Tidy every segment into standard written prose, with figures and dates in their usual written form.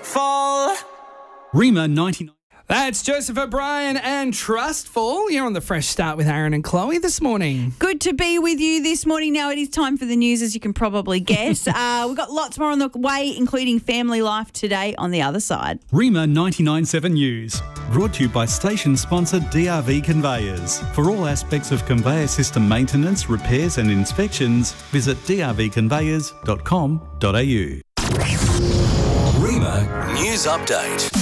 fall. Rima 99. That's Joseph O'Brien and Trustful. You're on the Fresh Start with Aaron and Chloe this morning. Good to be with you this morning. Now it is time for the news, as you can probably guess. We've got lots more on the way, including family life today on the other side. Rima 99.7 News. Brought to you by station sponsor DRV Conveyors. For all aspects of conveyor system maintenance, repairs and inspections, visit drvconveyors.com.au. Rima News Update.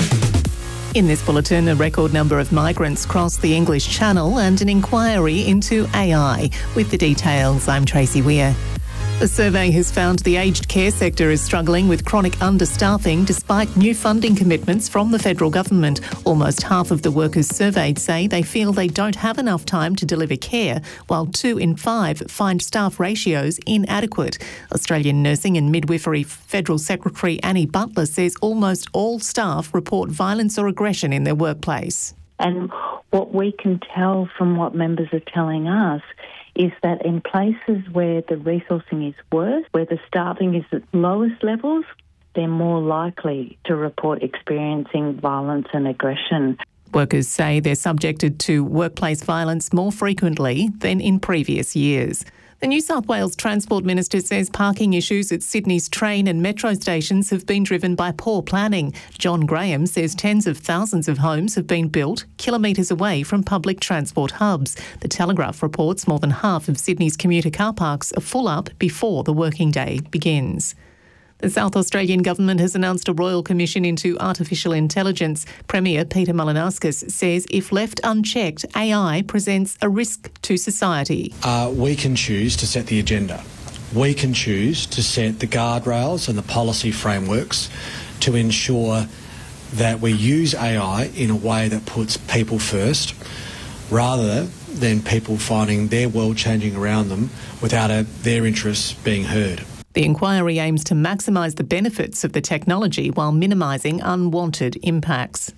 In this bulletin, a record number of migrants crossed the English Channel and an inquiry into AI. With the details, I'm Tracy Weir. A survey has found the aged care sector is struggling with chronic understaffing despite new funding commitments from the federal government. Almost half of the workers surveyed say they feel they don't have enough time to deliver care, while 2 in 5 find staff ratios inadequate. Australian Nursing and Midwifery Federal Secretary Annie Butler says almost all staff report violence or aggression in their workplace. And what we can tell from what members are telling us is that in places where the resourcing is worse, where the staffing is at lowest levels, they're more likely to report experiencing violence and aggression. Workers say they're subjected to workplace violence more frequently than in previous years. The New South Wales Transport Minister says parking issues at Sydney's train and metro stations have been driven by poor planning. John Graham says tens of thousands of homes have been built kilometres away from public transport hubs. The Telegraph reports more than half of Sydney's commuter car parks are full up before the working day begins. The South Australian Government has announced a royal commission into artificial intelligence. Premier Peter Malinauskas says if left unchecked, AI presents a risk to society. We can choose to set the agenda. We can choose to set the guardrails and the policy frameworks to ensure that we use AI in a way that puts people first, rather than people finding their world changing around them without their interests being heard. The inquiry aims to maximise the benefits of the technology while minimising unwanted impacts.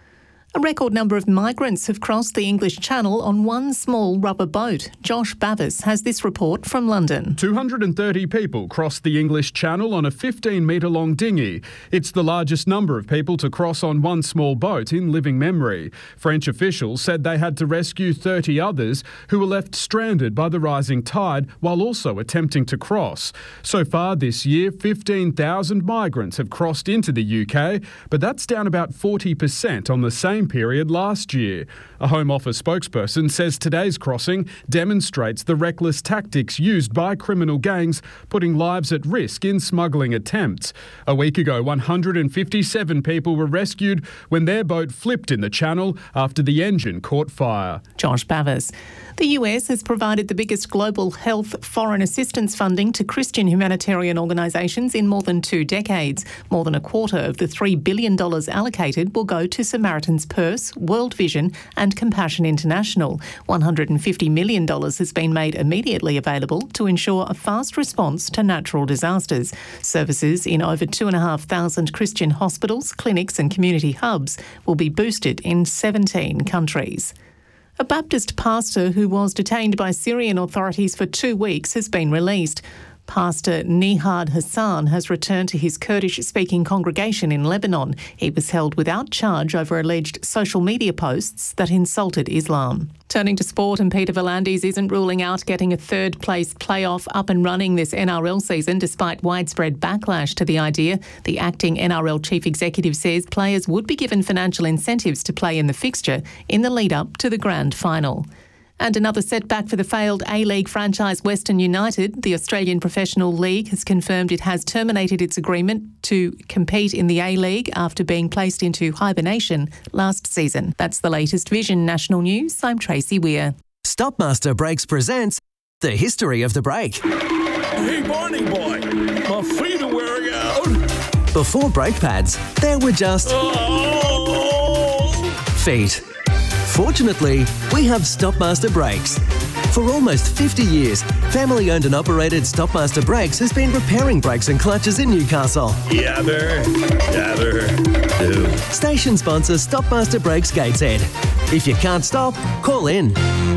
A record number of migrants have crossed the English Channel on one small rubber boat. Josh Bavis has this report from London. 230 people crossed the English Channel on a 15-metre-long dinghy. It's the largest number of people to cross on one small boat in living memory. French officials said they had to rescue 30 others who were left stranded by the rising tide while also attempting to cross. So far this year, 15,000 migrants have crossed into the UK, but that's down about 40% on the same period last year. A Home Office spokesperson says today's crossing demonstrates the reckless tactics used by criminal gangs, putting lives at risk in smuggling attempts. A week ago, 157 people were rescued when their boat flipped in the channel after the engine caught fire. Josh Bavis. The US has provided the biggest global health foreign assistance funding to Christian humanitarian organisations in more than 2 decades. More than a quarter of the $3 billion allocated will go to Samaritan's Purse, World Vision and Compassion International. $150 million has been made immediately available to ensure a fast response to natural disasters. Services in over 2,500 Christian hospitals, clinics and community hubs will be boosted in 17 countries. A Baptist pastor who was detained by Syrian authorities for 2 weeks has been released. Pastor Nihad Hassan has returned to his Kurdish-speaking congregation in Lebanon. He was held without charge over alleged social media posts that insulted Islam. Turning to sport, and Peter V'landys isn't ruling out getting a third-place playoff up and running this NRL season despite widespread backlash to the idea. The acting NRL chief executive says players would be given financial incentives to play in the fixture in the lead-up to the grand final. And another setback for the failed A-League franchise Western United. The Australian Professional League has confirmed it has terminated its agreement to compete in the A-League after being placed into hibernation last season. That's the latest Vision National News. I'm Tracy Weir. Stopmaster Brakes presents The History of the Brake. Hey, Barney boy, my feet are wearing out. Before brake pads, there were just feet. Fortunately, we have Stopmaster Brakes. For almost 50 years, family-owned and operated Stopmaster Brakes has been repairing brakes and clutches in Newcastle. Yabber, do. Station sponsor Stopmaster Brakes Gateshead. If you can't stop, call in.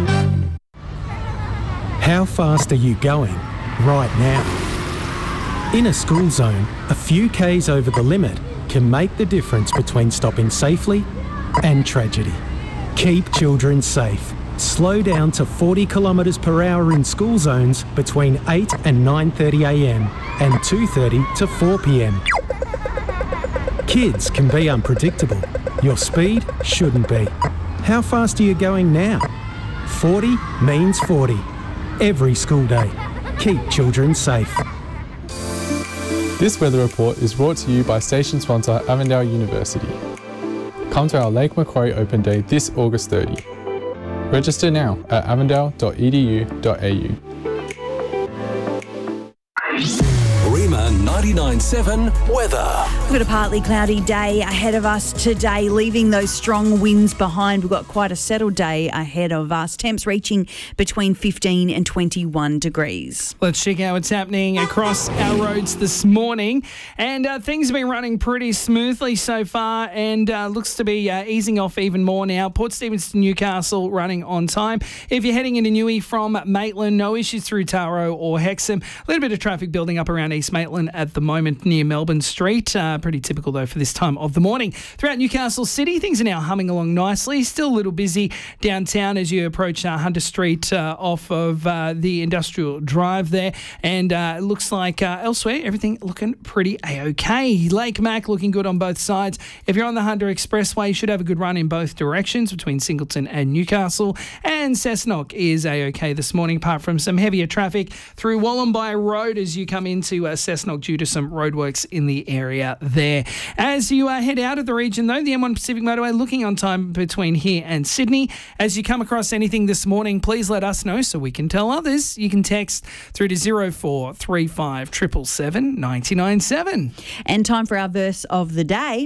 How fast are you going right now? In a school zone, a few Ks over the limit can make the difference between stopping safely and tragedy. Keep children safe. Slow down to 40 kilometres per hour in school zones between 8 and 9:30am and 2:30 to 4pm. Kids can be unpredictable. Your speed shouldn't be. How fast are you going now? 40 means 40. Every school day. Keep children safe. This weather report is brought to you by station sponsor Avondale University. Come to our Lake Macquarie Open Day this August 30. Register now at avondale.edu.au. Rima 99.7 weather. We've got a partly cloudy day ahead of us today, leaving those strong winds behind. We've got quite a settled day ahead of us. Temps reaching between 15 and 21 degrees. Let's check out what's happening across our roads this morning. And things have been running pretty smoothly so far and looks to be easing off even more now. Port Stephens to Newcastle running on time. If you're heading into Newey from Maitland, no issues through Taro or Hexham. A little bit of traffic building up around East Maitland at the moment near Melbourne Street. Pretty typical though for this time of the morning. Throughout Newcastle City, things are now humming along nicely. Still a little busy downtown as you approach Hunter Street off of the Industrial Drive there. And it looks like elsewhere, everything looking pretty A-OK. Lake Mac looking good on both sides. If you're on the Hunter Expressway, you should have a good run in both directions between Singleton and Newcastle. And Cessnock is A-OK this morning, apart from some heavier traffic through Wollombi Road as you come into Cessnock due to some roadworks in the area there. As you head out of the region, though, the M1 Pacific Motorway looking on time between here and Sydney. As you come across anything this morning, please let us know so we can tell others. You can text through to 0435 777 997. And time for our verse of the day.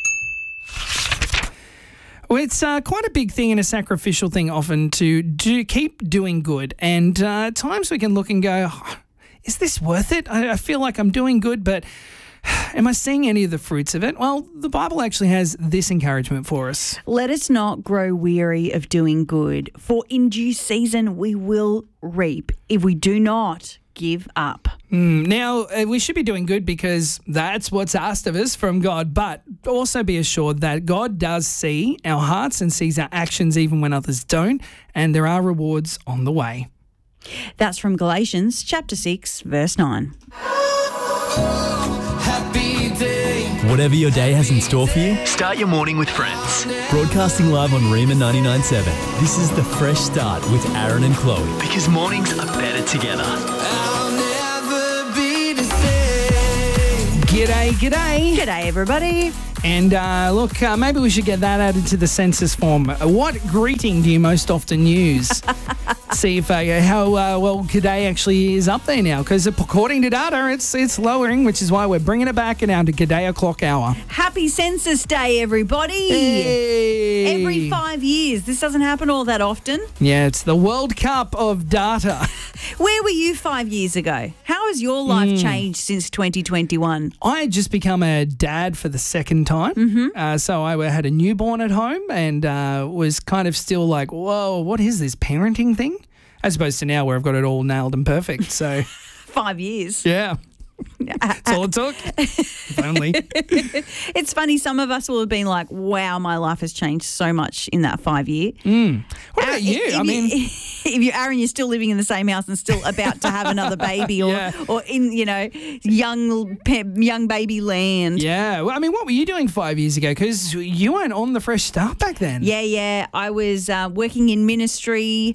Well, it's quite a big thing and a sacrificial thing often to keep doing good. And at times we can look and go, is this worth it? I feel like I'm doing good, but am I seeing any of the fruits of it? Well, the Bible actually has this encouragement for us. Let us not grow weary of doing good, for in due season we will reap if we do not give up. Now, we should be doing good because that's what's asked of us from God, but also be assured that God does see our hearts and sees our actions even when others don't, and there are rewards on the way. That's from Galatians chapter 6, verse 9. Whatever your day has in store for you, start your morning with Friends. Broadcasting live on Rima 99.7. This is the fresh start with Aaron and Chloe. Because mornings are better together. G'day, g'day. G'day, everybody. And look, maybe we should get that added to the census form. What greeting do you most often use? See if how well G'day actually is up there now, because according to data, it's lowering, which is why we're bringing it back down to G'day o'clock hour. Happy Census Day, everybody! Hey. Every 5 years. This doesn't happen all that often. Yeah, it's the World Cup of data. Where were you 5 years ago? How has your life changed since 2021? I had just become a dad for the second time. So I had a newborn at home and was kind of still like, whoa, what is this parenting thing? As opposed to now where I've got it all nailed and perfect. So 5 years. Yeah. That's all it took. If only. It's funny, some of us will have been like, wow, my life has changed so much in that 5 year. What about you? If you're Aaron, you're still living in the same house and still about to have another baby or in, young baby land. Yeah. Well, I mean, what were you doing 5 years ago? Because you weren't on the Fresh Start back then. Yeah. I was working in ministry.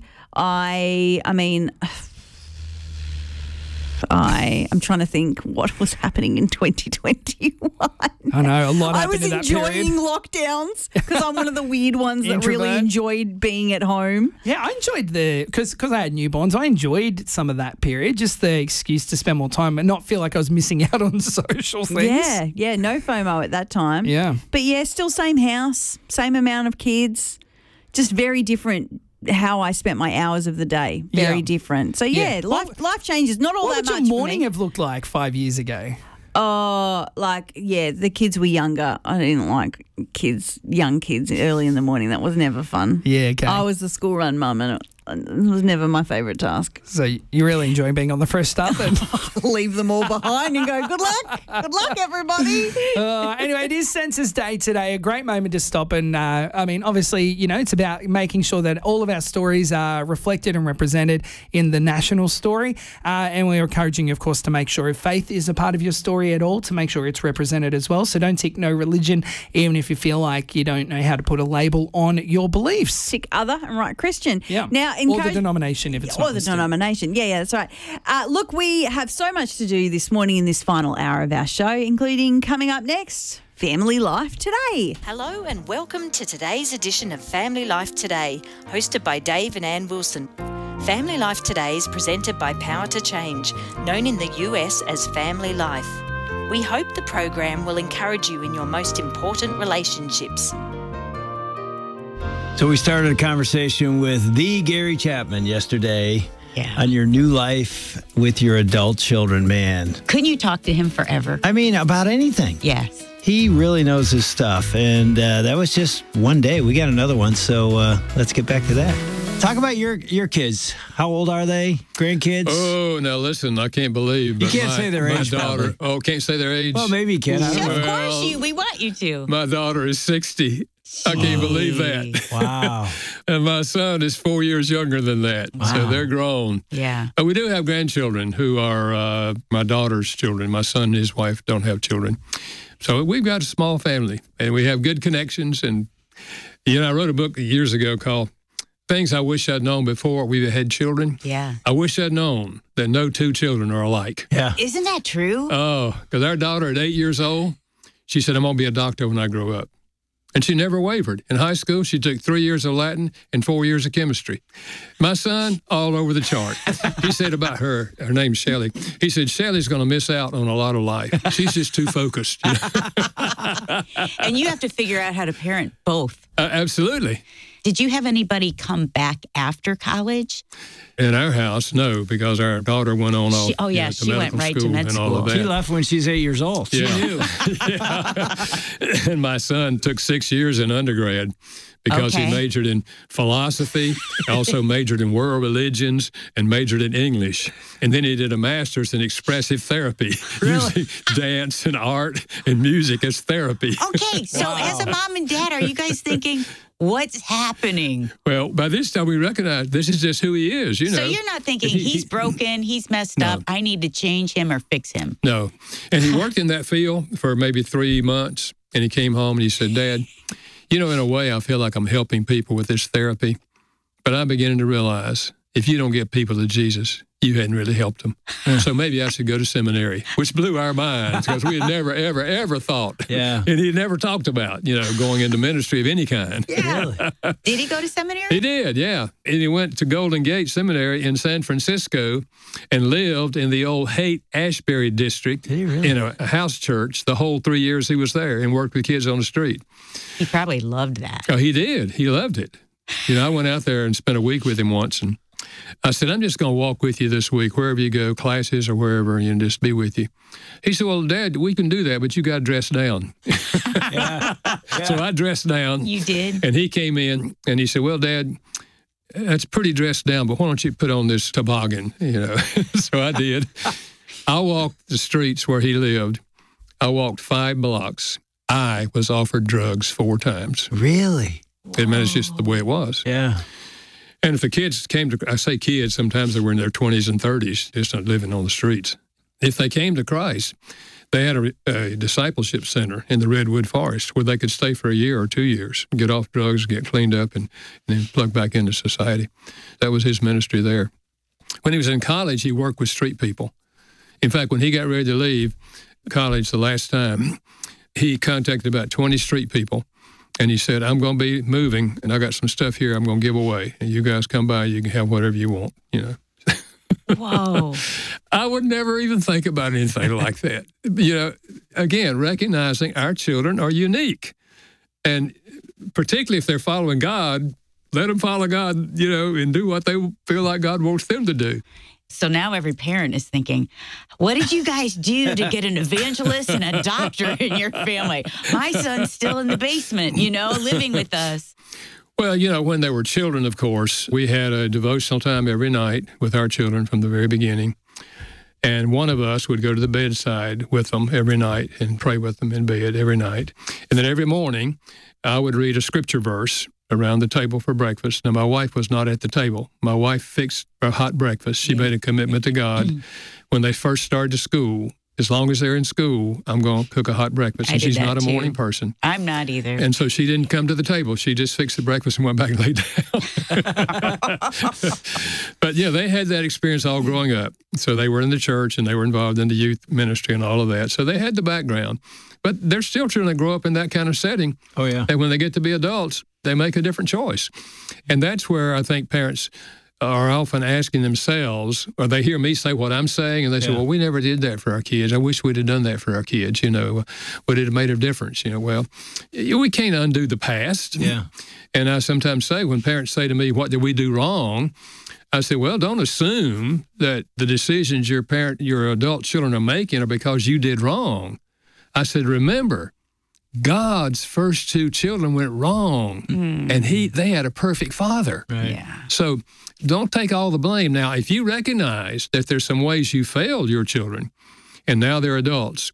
I'm trying to think what was happening in 2021. I know, a lot happened in that period. I was enjoying lockdowns because I'm one of the weird ones that really enjoyed being at home. Yeah, I enjoyed because I had newborns, I enjoyed some of that period, just the excuse to spend more time and not feel like I was missing out on social things. Yeah, no FOMO at that time. Yeah. But yeah, still same house, same amount of kids, just very different how I spent my hours of the day. Very different. So, life changes. Not all that much. What would your morning have looked like 5 years ago? Oh, the kids were younger. I didn't like young kids early in the morning. That was never fun. Yeah, okay. I was the school run mum and was never my favourite task. So you really enjoy being on the Fresh Start then? Leave them all behind and go, good luck. Good luck, everybody. Anyway, it is Census Day today, a great moment to stop. And obviously, it's about making sure that all of our stories are reflected and represented in the national story. And we're encouraging you, of course, to make sure if faith is a part of your story at all, to make sure it's represented as well. So don't tick no religion, even if you feel like you don't know how to put a label on your beliefs. Tick other and write Christian. Yeah. Now, or the denomination if it's not Or the denomination. Yeah, that's right. Look, we have so much to do this morning in this final hour of our show, including coming up next, Family Life Today. Hello and welcome to today's edition of Family Life Today, hosted by Dave and Ann Wilson. Family Life Today is presented by Power to Change, known in the US as Family Life. We hope the program will encourage you in your most important relationships. So we started a conversation with the Gary Chapman yesterday on your new life with your adult children, man. Couldn't you talk to him forever? I mean, about anything. Yes. He really knows his stuff, and that was just one day. We got another one, so let's get back to that. Talk about your kids. How old are they? Grandkids? Oh, now listen, I can't believe. You can't say their age, daughter. probably. Oh, can't say their age? Well, maybe you can. I don't know. Of course we want you to. My daughter is 60. I can't believe that. Wow. And my son is 4 years younger than that. Wow. So they're grown. Yeah. But we do have grandchildren who are my daughter's children. My son and his wife don't have children. So we've got a small family, and we have good connections. And, I wrote a book years ago called Things I Wish I'd Known Before We Had Children. Yeah. I wish I'd known that no two children are alike. Yeah. Isn't that true? Oh, because our daughter at 8 years old, she said, I'm going to be a doctor when I grow up. And she never wavered. In high school, she took 3 years of Latin and 4 years of chemistry. My son, all over the chart. He said about her name's Shelley, he said, Shelley's going to miss out on a lot of life. She's just too focused. And you have to figure out how to parent both. Absolutely. Did you have anybody come back after college? In our house, no, because our daughter went on off to she went medical right to school med and all school. of that. She left when she's 8 years old. She knew. Yeah. And my son took 6 years in undergrad because he majored in philosophy, also majored in world religions, and majored in English. And then he did a master's in expressive therapy, using dance and art and music as therapy. Okay, so as a mom and dad, are you guys thinking, what's happening? Well, by this time we recognize this is just who he is, So you're not thinking he's broken, he's messed up, I need to change him or fix him. No. And he worked in that field for maybe 3 months, and he came home and he said, Dad, in a way I feel like I'm helping people with this therapy, but I'm beginning to realize if you don't get people to Jesus, you hadn't really helped them. So maybe I should go to seminary, which blew our minds because we had never, ever, ever thought. Yeah. And he never talked about, going into ministry of any kind. Yeah. Really? Did he go to seminary? He did, yeah. And he went to Golden Gate Seminary in San Francisco and lived in the old Haight-Ashbury district in a house church the whole 3 years he was there and worked with kids on the street. He probably loved that. Oh, he did. He loved it. I went out there and spent a week with him once, and I said, I'm just going to walk with you this week, wherever you go, classes or wherever, and just be with you. He said, well, Dad, we can do that, but you got to dress down. So I dressed down. You did? And he came in, and he said, well, Dad, that's pretty dressed down, but why don't you put on this toboggan, So I did. I walked the streets where he lived. I walked 5 blocks. I was offered drugs 4 times. Really? I mean, it's just the way it was. Yeah. And if the kids came to, I say kids, sometimes they were in their 20s and 30s, just not living on the streets. If they came to Christ, they had a discipleship center in the Redwood Forest where they could stay for a year or 2 years, get off drugs, get cleaned up, and then plug back into society. That was his ministry there. When he was in college, he worked with street people. In fact, when he got ready to leave college the last time, he contacted about 20 street people. And he said, I'm going to be moving, and I got some stuff here I'm going to give away. And you guys come by, you can have whatever you want, Whoa. I would never even think about anything like that. Again, recognizing our children are unique. And particularly if they're following God, let them follow God, and do what they feel like God wants them to do. So now every parent is thinking, what did you guys do to get an evangelist and a doctor in your family? My son's still in the basement, living with us. Well, you know, when they were children, of course, we had a devotional time every night with our children from the very beginning. And one of us would go to the bedside with them every night and pray with them in bed every night. And then every morning, I would read a scripture verse around the table for breakfast. Now, my wife was not at the table. My wife fixed a hot breakfast. She made a commitment to God. When they first started to school, as long as they're in school, I'm going to cook a hot breakfast. And she's not a morning person. I'm not either. And so she didn't come to the table. She just fixed the breakfast and went back and laid down. But, yeah, they had that experience all growing up. So they were in the church and they were involved in the youth ministry and all of that. So they had the background. But they're still children that grow up in that kind of setting. Oh, yeah. And when they get to be adults, they make a different choice. And that's where I think parents are often asking themselves, or they hear me say what I'm saying, and they say, well, we never did that for our kids. I wish we'd have done that for our kids, you know. Would it have made a difference? You know, well, we can't undo the past. Yeah. And I sometimes say, when parents say to me, what did we do wrong? I say, well, don't assume that the decisions your adult children are making are because you did wrong. I said, remember, God's first two children went wrong, and they had a perfect father. Right. Yeah. So don't take all the blame. Now, if you recognize that there's some ways you failed your children, and now they're adults,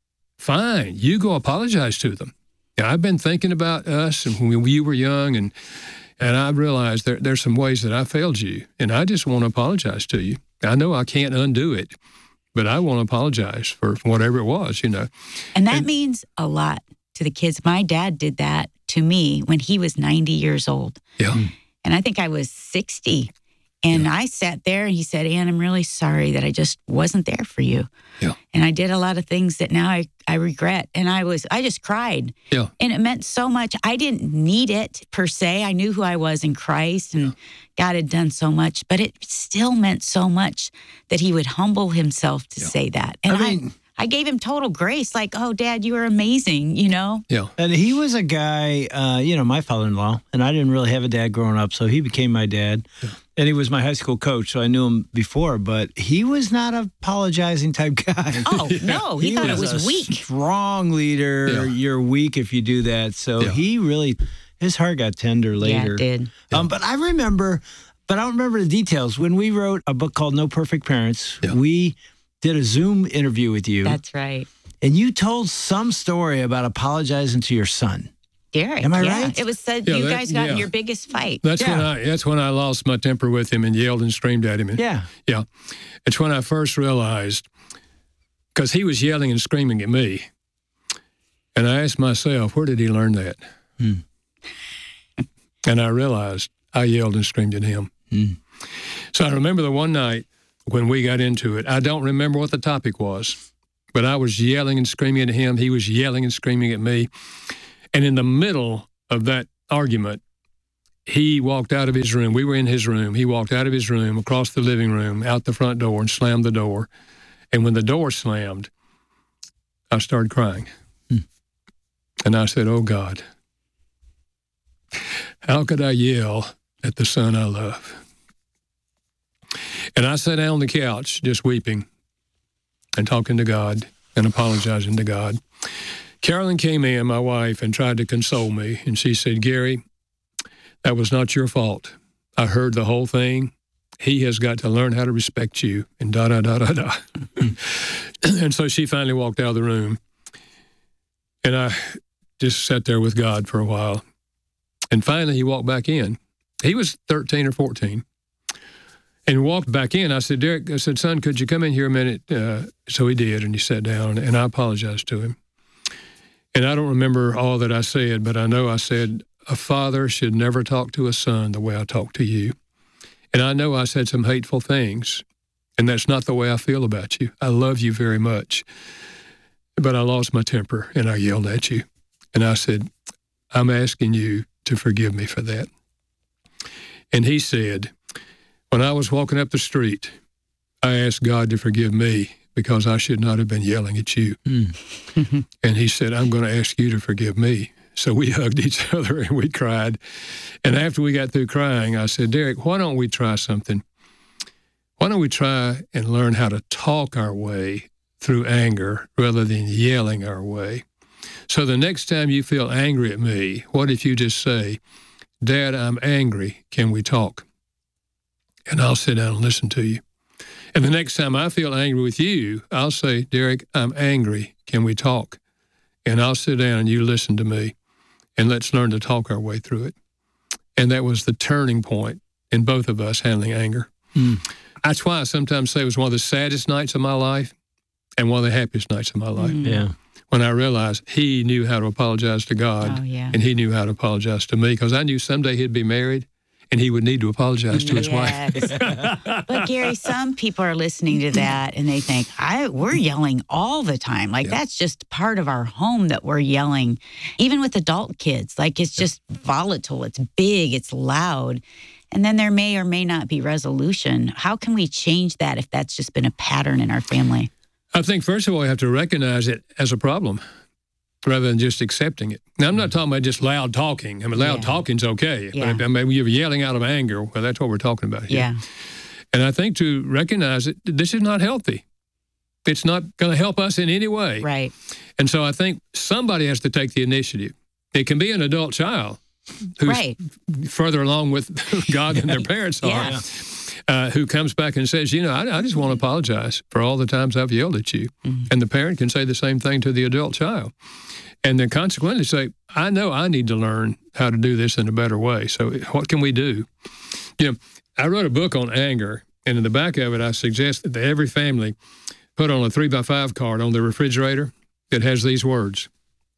fine, you go apologize to them. Now, I've been thinking about us and when you were young, and I realized there's some ways that I failed you, and I just want to apologize to you. I know I can't undo it, but I want to apologize for whatever it was, you know. And that means a lot to the kids. My dad did that to me when he was 90 years old. Yeah. And I think I was 60. And I sat there and he said, Ann, I'm really sorry that I just wasn't there for you. Yeah. And I did a lot of things that now I regret. And I just cried. Yeah. And it meant so much. I didn't need it per se. I knew who I was in Christ and God had done so much, but it still meant so much that he would humble himself to say that. And I gave him total grace, like, oh, Dad, you were amazing, you know? Yeah. And he was a guy, my father-in-law, and I didn't really have a dad growing up, so he became my dad. Yeah. And he was my high school coach, so I knew him before, but he was not a apologizing type guy. Oh, no, he thought it was weak. Strong leader. Yeah. You're weak if you do that. So he really, his heart got tender later. Yeah, it did. But I remember, but I don't remember the details. When we wrote a book called No Perfect Parents, we did a Zoom interview with you. That's right. And you told some story about apologizing to your son. Derek, am I right? It was said you guys got in your biggest fight. That's when I lost my temper with him and yelled and screamed at him. And, yeah. It's when I first realized, because he was yelling and screaming at me, and I asked myself, where did he learn that? And I realized I yelled and screamed at him. So I remember the one night when we got into it. I don't remember what the topic was, but I was yelling and screaming at him. He was yelling and screaming at me. And in the middle of that argument, he walked out of his room. We were in his room. He walked out of his room, across the living room, out the front door, and slammed the door. And when the door slammed, I started crying. And I said, oh, God, how could I yell at the son I love? And I sat down on the couch just weeping and talking to God and apologizing to God. Carolyn came in, my wife, and tried to console me. And she said, Gary, that was not your fault. I heard the whole thing. He has got to learn how to respect you, and da-da-da-da-da. And so she finally walked out of the room. And I just sat there with God for a while. And finally he walked back in. He was 13 or 14. And walked back in. I said, Derek, I said, son, could you come in here a minute? So he did, and he sat down, and I apologized to him. And I don't remember all that I said, but I know I said, a father should never talk to a son the way I talk to you. And I know I said some hateful things, and that's not the way I feel about you. I love you very much. But I lost my temper, and I yelled at you. And I said, I'm asking you to forgive me for that. And he said, when I was walking up the street, I asked God to forgive me because I should not have been yelling at you. And he said, I'm going to ask you to forgive me. So we hugged each other and we cried. And after we got through crying, I said, Derek, why don't we try something? Why don't we try and learn how to talk our way through anger rather than yelling our way? So the next time you feel angry at me, what if you just say, Dad, I'm angry. Can we talk? And I'll sit down and listen to you. And the next time I feel angry with you, I'll say, Derek, I'm angry. Can we talk? And I'll sit down and you listen to me. And let's learn to talk our way through it. And that was the turning point in both of us handling anger. That's why I sometimes say it was one of the saddest nights of my life and one of the happiest nights of my life. Yeah. When I realized he knew how to apologize to God and he knew how to apologize to me, because I knew someday he'd be married and he would need to apologize to his wife. But Gary, some people are listening to that and they think, we're yelling all the time. Like that's just part of our home that we're yelling, even with adult kids. Like it's just volatile, it's big, it's loud. And then there may or may not be resolution. How can we change that if that's just been a pattern in our family? I think, first of all, we have to recognize it as a problem rather than just accepting it. Now, I'm not talking about just loud talking. I mean, loud talking's okay. But I mean, you're yelling out of anger. Well, that's what we're talking about here. Yeah. And I think to recognize that this is not healthy. It's not going to help us in any way. Right. And so I think somebody has to take the initiative. It can be an adult child who's further along with God than their parents are. Who comes back and says, I just want to apologize for all the times I've yelled at you. And the parent can say the same thing to the adult child. And then consequently say, I know I need to learn how to do this in a better way. So what can we do? I wrote a book on anger, and in the back of it, I suggest that every family put on a 3x5 card on the refrigerator that has these words.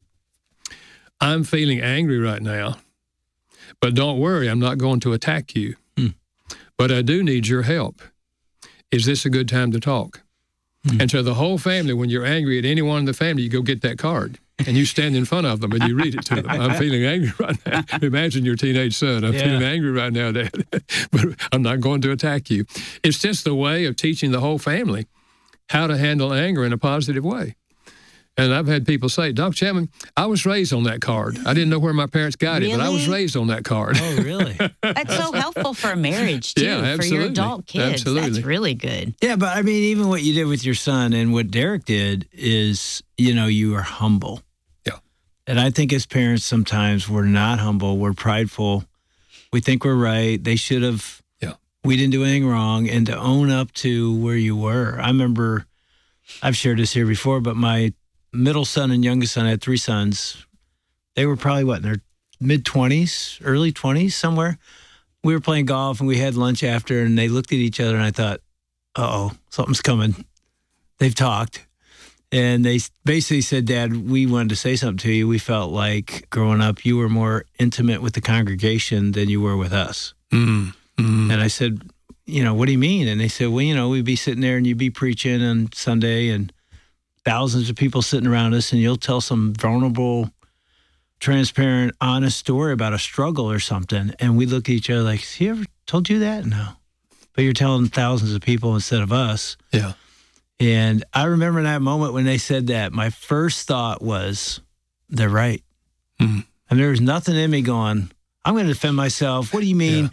I'm feeling angry right now, but don't worry, I'm not going to attack you. But I do need your help. Is this a good time to talk? And so the whole family, when you're angry at anyone in the family, you go get that card and you stand in front of them and you read it to them. I'm feeling angry right now. Imagine your teenage son. I'm feeling angry right now, Dad, but I'm not going to attack you. It's just the way of teaching the whole family how to handle anger in a positive way. And I've had people say, Dr. Chapman, I was raised on that card. I didn't know where my parents got it, but I was raised on that card. Oh, really? That's so helpful for a marriage, too, for your adult kids. Absolutely. That's really good. Yeah, but I mean, even what you did with your son and what Derek did is, you are humble. Yeah. And I think as parents, sometimes we're not humble. We're prideful. We think we're right. They should have. Yeah. We didn't do anything wrong. And to own up to where you were. I remember, I've shared this here before, but my middle son and youngest son, I had 3 sons. They were probably, in their mid-20s, early 20s, somewhere. We were playing golf, and we had lunch after, and they looked at each other, and I thought, uh-oh, something's coming. They've talked. And they basically said, Dad, we wanted to say something to you. We felt like growing up, you were more intimate with the congregation than you were with us. And I said, what do you mean? And they said, well, we'd be sitting there, and you'd be preaching on Sunday, and thousands of people sitting around us, and you'll tell some vulnerable, transparent, honest story about a struggle or something. And we look at each other like, has he ever told you that? No. But you're telling thousands of people instead of us. Yeah. And I remember in that moment when they said that, my first thought was, they're right. And there was nothing in me going, I'm going to defend myself. What do you mean?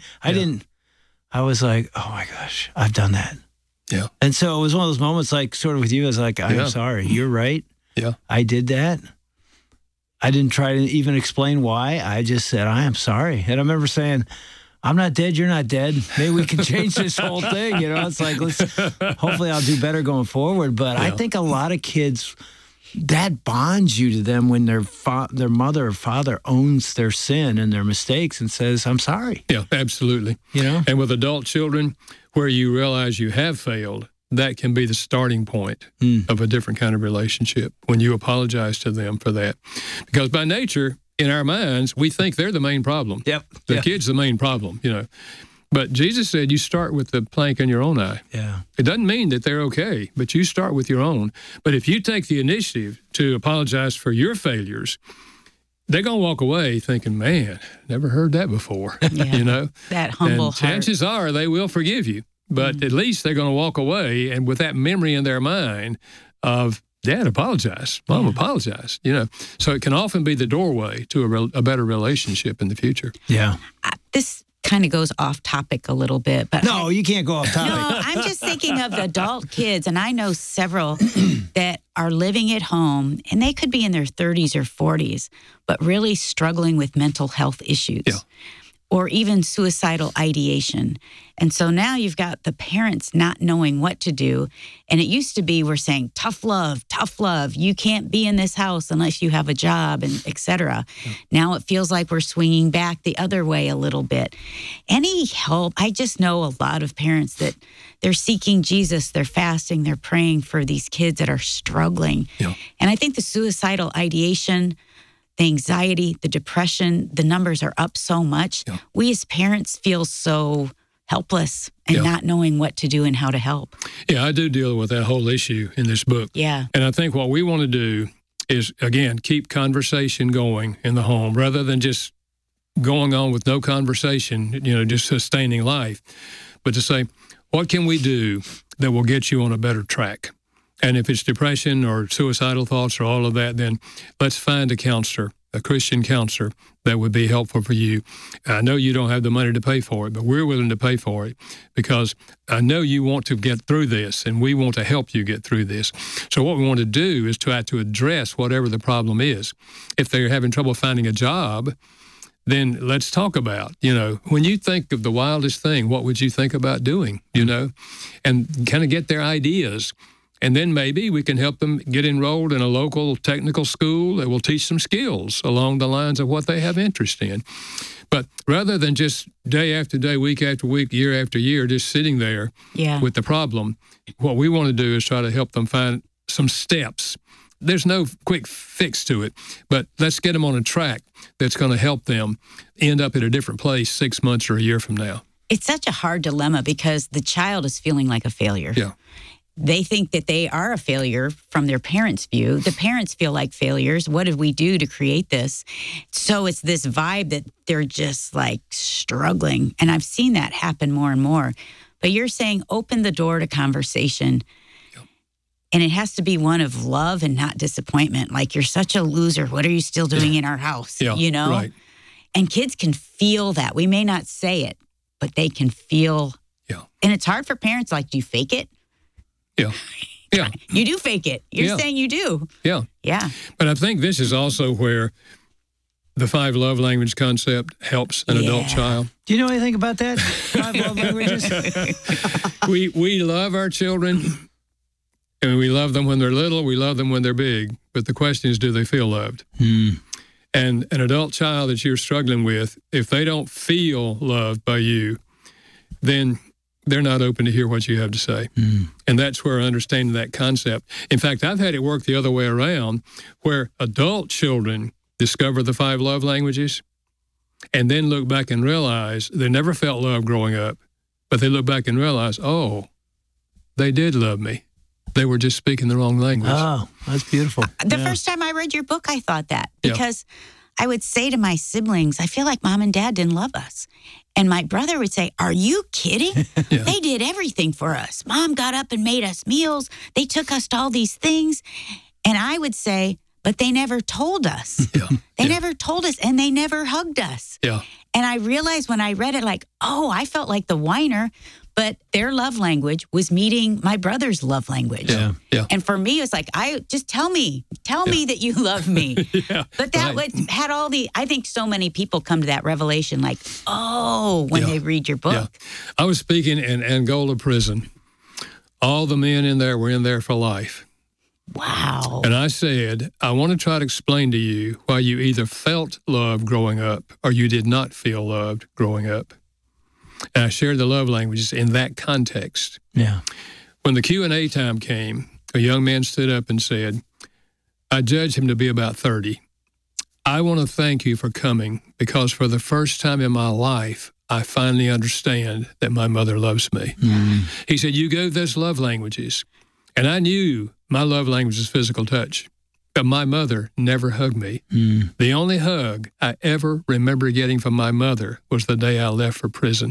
I was like, oh my gosh, I've done that. Yeah. And so it was one of those moments, like sort of with you, I was like, I'm sorry, you're right. Yeah. I did that. I didn't try to even explain why. I just said, I am sorry. And I remember saying, I'm not dead, you're not dead. Maybe we can change this whole thing. It's like, hopefully I'll do better going forward. But I think a lot of kids, that bonds you to them when their mother or father owns their sin and their mistakes and says, I'm sorry. Yeah, absolutely. And with adult children, where you realize you have failed, that can be the starting point of a different kind of relationship when you apologize to them for that. Because by nature, in our minds, we think they're the main problem. The kid's the main problem, But Jesus said you start with the plank in your own eye. Yeah. It doesn't mean that they're okay, but you start with your own. But if you take the initiative to apologize for your failures, they're going to walk away thinking, man, never heard that before, That humble and chances are they will forgive you. But at least they're going to walk away and with that memory in their mind of, Dad, apologize. Mom, apologize. So it can often be the doorway to a better relationship in the future. Yeah. This kind of goes off topic a little bit, but no, you can't go off topic. No, I'm just thinking of the adult kids, and I know several that are living at home, and they could be in their 30s or 40s, but really struggling with mental health issues. or even suicidal ideation. And so now you've got the parents not knowing what to do. And it used to be we're saying, tough love. You can't be in this house unless you have a job, and et cetera. Yeah. Now it feels like we're swinging back the other way a little bit. Any help? I just know a lot of parents that they're seeking Jesus, they're fasting, they're praying for these kids that are struggling. Yeah. And I think the suicidal ideation, the anxiety, the depression, the numbers are up so much. Yeah. We as parents feel so helpless and not knowing what to do and how to help. Yeah, I do deal with that whole issue in this book. Yeah. And I think what we want to do is, again, keep conversation going in the home rather than just going on with no conversation, just sustaining life. But to say, what can we do that will get you on a better track? And if it's depression or suicidal thoughts or all of that, then let's find a counselor, a Christian counselor that would be helpful for you. I know you don't have the money to pay for it, but we're willing to pay for it because I know you want to get through this, and we want to help you get through this. So what we want to do is try to address whatever the problem is. If they're having trouble finding a job, then let's talk about, when you think of the wildest thing, what would you think about doing, and kind of get their ideas. And then maybe we can help them get enrolled in a local technical school that will teach them skills along the lines of what they have interest in. But rather than just day after day, week after week, year after year, just sitting there with the problem, what we want to do is try to help them find some steps. There's no quick fix to it, but let's get them on a track that's going to help them end up at a different place 6 months or a year from now. It's such a hard dilemma because the child is feeling like a failure. Yeah. They think that they are a failure from their parents' view. The parents feel like failures. What did we do to create this? So it's this vibe that they're just like struggling. And I've seen that happen more and more. But you're saying open the door to conversation. Yep. And it has to be one of love and not disappointment. Like, you're such a loser. What are you still doing in our house? Yeah, right. And kids can feel that. We may not say it, but they can feel. Yeah. And it's hard for parents. Like, do you fake it? Yeah. Yeah. You do fake it. You're saying you do. Yeah. Yeah. But I think this is also where the 5 love language concept helps an adult child. Do you know anything about that? 5 love languages? We love our children, and we love them when they're little. We love them when they're big. But the question is, do they feel loved? And an adult child that you're struggling with, if they don't feel loved by you, then they're not open to hear what you have to say. And that's where understanding that concept. In fact, I've had it work the other way around, where adult children discover the 5 love languages and then look back and realize they never felt love growing up, but they look back and realize, oh, they did love me. They were just speaking the wrong language. Oh, that's beautiful. The first time I read your book, I thought that because I would say to my siblings, I feel like Mom and Dad didn't love us. And my brother would say, are you kidding? They did everything for us. Mom got up and made us meals. They took us to all these things. And I would say, but they never told us. They never told us, and they never hugged us. And I realized when I read it, like, oh, I felt like the whiner, but their love language was meeting my brother's love language. And for me, it was like, just tell me that you love me. But that had all the, I think so many people come to that revelation, like, oh, when they read your book. I was speaking in Angola prison. All the men in there were in there for life. Wow. And I said, I want to try to explain to you why you either felt love growing up or you did not feel loved growing up. And I shared the love languages in that context. When the Q&A time came, a young man stood up and said, I judge him to be about 30. I want to thank you for coming because for the first time in my life, I finally understand that my mother loves me. He said, you gave those love languages. And I knew my love language is physical touch. But my mother never hugged me. The only hug I ever remember getting from my mother was the day I left for prison.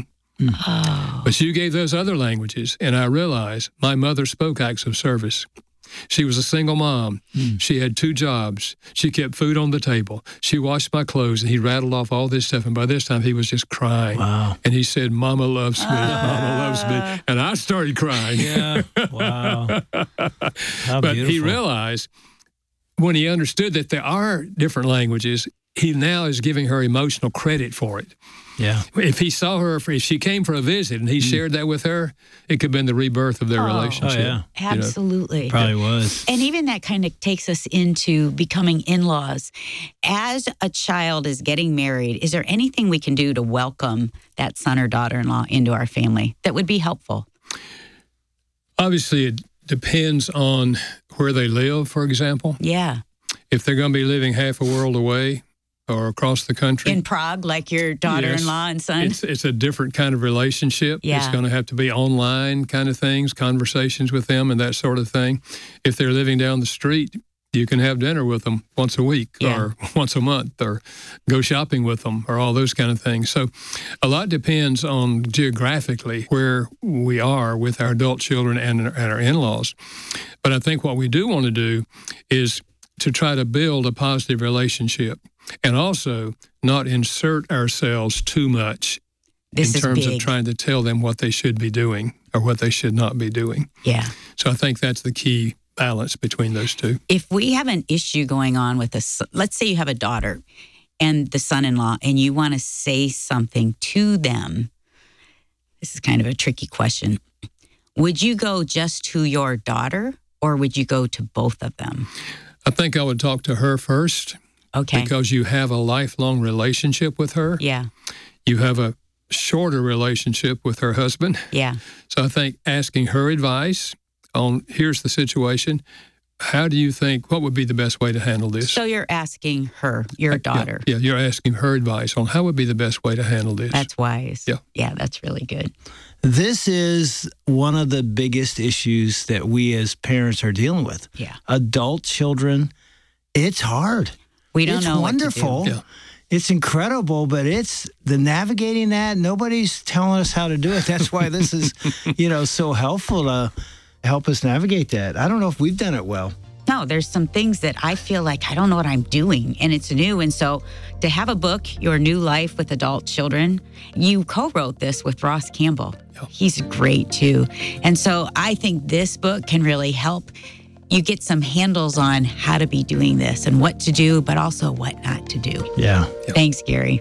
But you gave those other languages, and I realized my mother spoke acts of service. She was a single mom. She had 2 jobs. She kept food on the table. She washed my clothes, and he rattled off all this stuff. And by this time, he was just crying. And he said, Mama loves me. Mama loves me. And I started crying. Wow. How but beautiful. he realized when he understood that there are different languages, he now is giving her emotional credit for it. Yeah. If he saw her, if she came for a visit and he shared that with her, it could have been the rebirth of their relationship. Oh, yeah. Absolutely. Probably was. And even that kind of takes us into becoming in-laws. As a child is getting married, is there anything we can do to welcome that son or daughter-in-law into our family that would be helpful? Obviously, it depends on where they live, for example. Yeah. If they're going to be living half a world away or across the country. In Prague, like your daughter-in-law and son? It's a different kind of relationship. Yeah. It's going to have to be online kind of things, conversations with them and that sort of thing. If they're living down the street, you can have dinner with them once a week or once a month or go shopping with them or all those kind of things. So a lot depends on geographically where we are with our adult children and our in-laws. But I think what we do want to do is to try to build a positive relationship and also not insert ourselves too much in terms of trying to tell them what they should be doing or what they should not be doing. Yeah. So I think that's the key balance between those two. If we have an issue going on with let's say you have a daughter and the son-in-law and you want to say something to them, this is kind of a tricky question. Would you go just to your daughter or would you go to both of them? I think I would talk to her first. Okay. Because you have a lifelong relationship with her. Yeah. You have a shorter relationship with her husband. Yeah. So I think asking her advice on here's the situation. How do you think, what would be the best way to handle this? So you're asking her, your daughter. Yeah, you're asking her advice on how would be the best way to handle this. That's wise. Yeah. Yeah, that's really good. This is one of the biggest issues that we as parents are dealing with. Yeah. Adult children, it's hard. We don't know wonderful. what to do. Yeah. It's incredible, but it's the navigating that. Nobody's telling us how to do it. That's why this is, so helpful to help us navigate that. I don't know if we've done it well. No, there's some things that I feel like I don't know what I'm doing and it's new. And so to have a book, Your New Life with Adult Children, you co-wrote this with Ross Campbell. Yeah. He's great too. And so I think this book can really help you get some handles on how to be doing this and what to do, but also what not to do. Yeah. Thanks, Gary.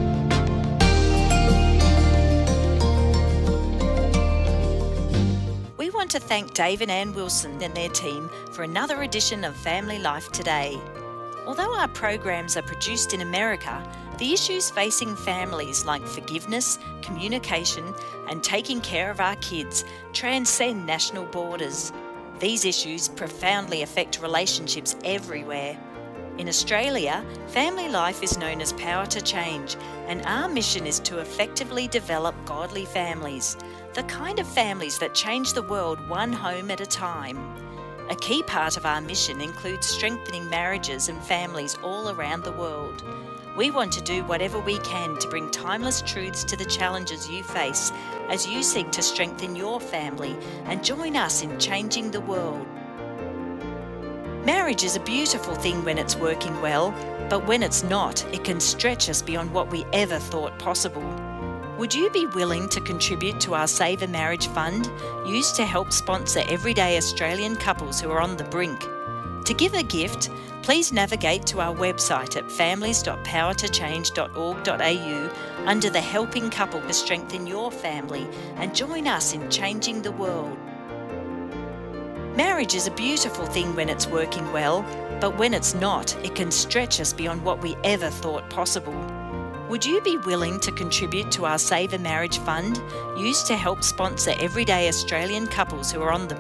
We want to thank Dave and Ann Wilson and their team for another edition of Family Life Today. Although our programs are produced in America, the issues facing families like forgiveness, communication, and taking care of our kids transcend national borders. These issues profoundly affect relationships everywhere. In Australia, Family Life is known as Power to Change, and our mission is to effectively develop godly families, the kind of families that change the world one home at a time. A key part of our mission includes strengthening marriages and families all around the world. We want to do whatever we can to bring timeless truths to the challenges you face as you seek to strengthen your family and join us in changing the world. Marriage is a beautiful thing when it's working well, but when it's not, it can stretch us beyond what we ever thought possible. Would you be willing to contribute to our Save a Marriage Fund, used to help sponsor everyday Australian couples who are on the brink? To give a gift, please navigate to our website at families.powertochange.org.au under the Helping Couple to strengthen your family and join us in changing the world. Marriage is a beautiful thing when it's working well, but when it's not, it can stretch us beyond what we ever thought possible. Would you be willing to contribute to our Save a Marriage Fund, used to help sponsor everyday Australian couples who are on the